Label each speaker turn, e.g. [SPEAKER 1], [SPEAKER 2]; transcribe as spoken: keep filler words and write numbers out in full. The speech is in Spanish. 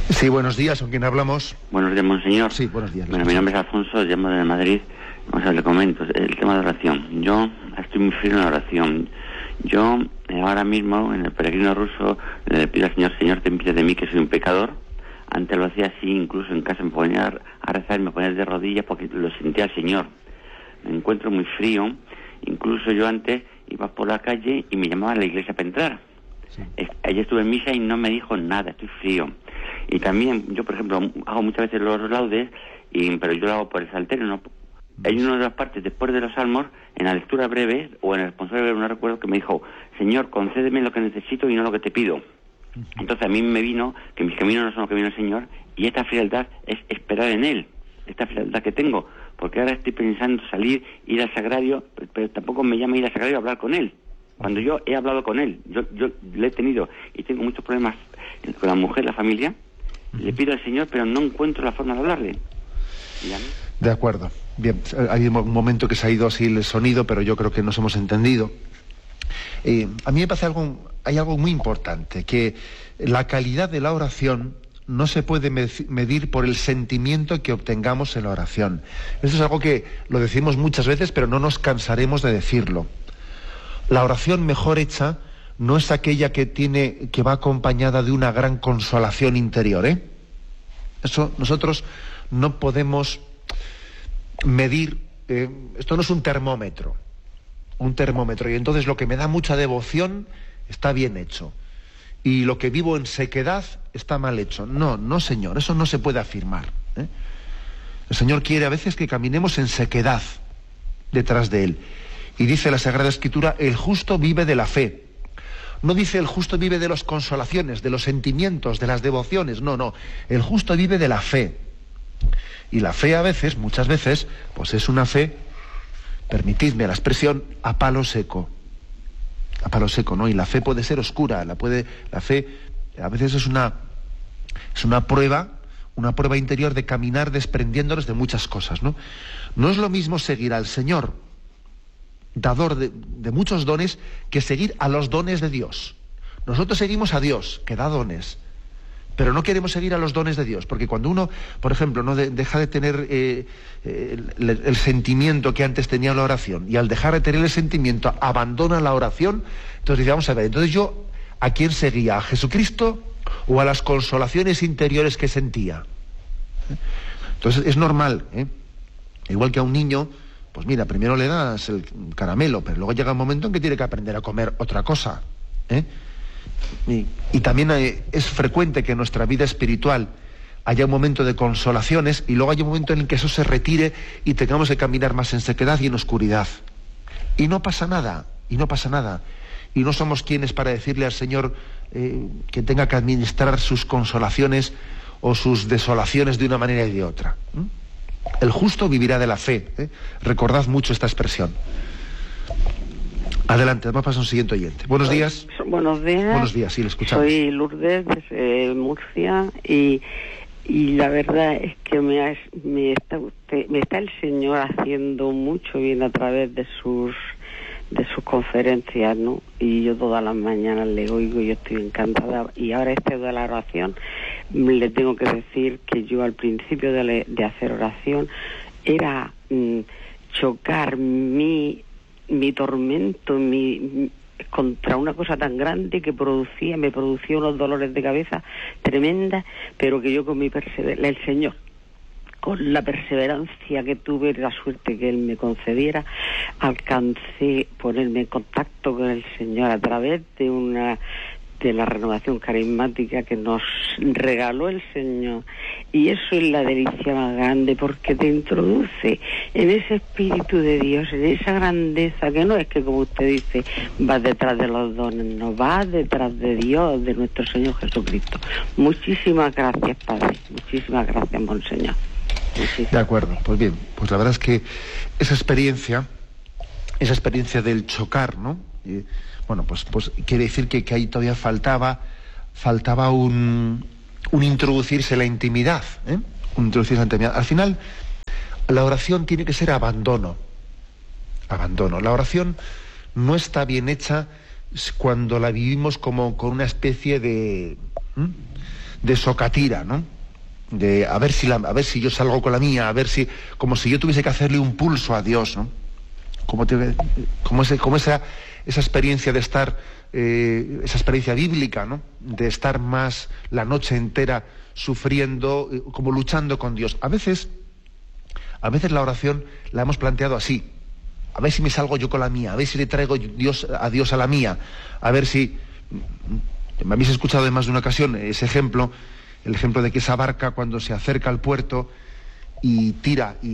[SPEAKER 1] Sí, buenos días, ¿con quién hablamos?
[SPEAKER 2] Buenos días, monseñor.
[SPEAKER 1] Sí, buenos días.
[SPEAKER 2] Bueno, mi nombre es Alfonso, llamo desde Madrid. Vamos a ver, le comento, el tema de oración. Yo estoy muy frío en la oración. Yo, eh, ahora mismo, en el peregrino ruso, le pido al Señor, Señor, ten piedad de mí, que soy un pecador. Antes lo hacía así, incluso en casa me ponía a rezar y me ponía de rodillas porque lo sentía al Señor. Me encuentro muy frío. Incluso yo antes iba por la calle y me llamaban a la iglesia para entrar. Sí. Ayer estuve en misa y no me dijo nada, estoy frío. Y también, yo por ejemplo, hago muchas veces los laudes, y, pero yo lo hago por el salterio, ¿no? Hay una de las partes, después de los salmos, en la lectura breve, o en el responsable breve, no recuerdo, que me dijo, Señor, concédeme lo que necesito y no lo que te pido. Entonces a mí me vino que mis caminos no son los caminos del Señor, y esta frialdad es esperar en Él, esta frialdad que tengo, porque ahora estoy pensando salir, ir al sagrario, pero, pero tampoco me llama ir al sagrario a hablar con Él. Cuando yo he hablado con Él, yo, yo le he tenido, y tengo muchos problemas con la mujer, la familia, le pido al Señor, pero no encuentro la forma de hablarle. ¿Ya?
[SPEAKER 1] De acuerdo. Bien, hay un momento que se ha ido así el sonido, pero yo creo que nos hemos entendido. Eh, a mí me parece algo, hay algo muy importante, que la calidad de la oración no se puede medir por el sentimiento que obtengamos en la oración. Esto es algo que lo decimos muchas veces, pero no nos cansaremos de decirlo. La oración mejor hecha no es aquella que tiene, que va acompañada de una gran consolación interior, ¿eh? Eso nosotros no podemos medir, eh, esto no es un termómetro, un termómetro, y entonces lo que me da mucha devoción está bien hecho, y lo que vivo en sequedad está mal hecho. No, no señor, eso no se puede afirmar, ¿eh? El Señor quiere a veces que caminemos en sequedad detrás de Él, y dice la Sagrada Escritura, el justo vive de la fe. No dice el justo vive de las consolaciones, de los sentimientos, de las devociones, no, no, el justo vive de la fe. Y la fe a veces, muchas veces, pues es una fe, permitidme la expresión, a palo seco. A palo seco, ¿no? Y la fe puede ser oscura, la puede, la fe a veces es una, es una prueba, una prueba interior de caminar desprendiéndonos de muchas cosas, ¿no? No es lo mismo seguir al Señor, dador de, de muchos dones, que seguir a los dones de Dios. Nosotros seguimos a Dios, que da dones, pero no queremos seguir a los dones de Dios, porque cuando uno, por ejemplo, no de, deja de tener eh, el, el sentimiento que antes tenía la oración, y al dejar de tener el sentimiento abandona la oración, entonces dice, vamos a ver, entonces yo, ¿a quién seguía? ¿A Jesucristo o a las consolaciones interiores que sentía? Entonces es normal, ¿eh? Igual que a un niño, pues mira, primero le das el caramelo, pero luego llega un momento en que tiene que aprender a comer otra cosa, ¿eh? Y, y también hay, es frecuente que en nuestra vida espiritual haya un momento de consolaciones y luego haya un momento en el que eso se retire y tengamos que caminar más en sequedad y en oscuridad. Y no pasa nada, y no pasa nada. Y no somos quienes para decirle al Señor eh, que tenga que administrar sus consolaciones o sus desolaciones de una manera y de otra. ¿Mm? El justo vivirá de la fe, ¿eh? Recordad mucho esta expresión. Adelante, vamos a pasar a un siguiente oyente. Buenos días.
[SPEAKER 3] Buenos días.
[SPEAKER 1] Buenos días, sí, le escuchamos.
[SPEAKER 3] Soy Lourdes, desde Murcia, y, y la verdad es que me, ha, me, está usted, me está el Señor haciendo mucho bien a través de sus de sus conferencias, ¿no? Y yo todas las mañanas le oigo y yo estoy encantada. Y ahora este de la oración, le tengo que decir que yo al principio de, le, de hacer oración era mmm, chocar mi mi tormento, mi, mi contra una cosa tan grande que producía, me producía unos dolores de cabeza tremendas, pero que yo con mi perseverancia, el Señor, con la perseverancia que tuve, la suerte que Él me concediera, alcancé ponerme en contacto con el Señor a través de una de la renovación carismática que nos regaló el Señor. Y eso es la delicia más grande, porque te introduce en ese Espíritu de Dios, en esa grandeza, que no es que, como usted dice, vas detrás de los dones, no, vas detrás de Dios, de nuestro Señor Jesucristo. Muchísimas gracias, Padre, muchísimas gracias, Monseñor. Muchísimas.
[SPEAKER 1] De acuerdo, pues bien, pues la verdad es que esa experiencia, esa experiencia del chocar, ¿no? Y, bueno, pues, pues quiere decir que, que ahí todavía faltaba, faltaba un, un introducirse en la intimidad, ¿eh? Un introducirse en la intimidad. Al final, la oración tiene que ser abandono. Abandono. La oración no está bien hecha cuando la vivimos como con una especie de, ¿eh? de socatira, ¿no? De a ver si la, a ver si yo salgo con la mía, a ver si, como si yo tuviese que hacerle un pulso a Dios, ¿no? Como, te, como, ese, como esa, esa experiencia de estar, eh, esa experiencia bíblica, ¿no? De estar más la noche entera sufriendo, eh, como luchando con Dios. A veces, a veces la oración la hemos planteado así. A ver si me salgo yo con la mía, a ver si le traigo Dios, a Dios a la mía, a ver si... Me habéis escuchado en más de una ocasión ese ejemplo, el ejemplo de que esa barca cuando se acerca al puerto y tira y